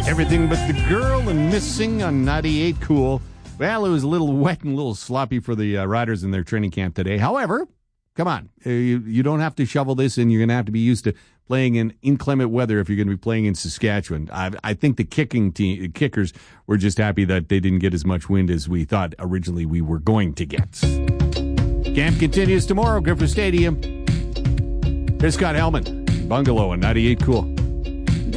Everything But the Girl and Missing on 98 Cool. Well, it was a little wet and a little sloppy for the riders in their training camp today. However, come on, you don't have to shovel this, and you're going to have to be used to playing in inclement weather if you're going to be playing in Saskatchewan. I think the kickers were just happy that they didn't get as much wind as we thought originally we were going to get. Camp continues tomorrow, Griffith Stadium. Here's Scott Hellman, Bungalow on 98 Cool.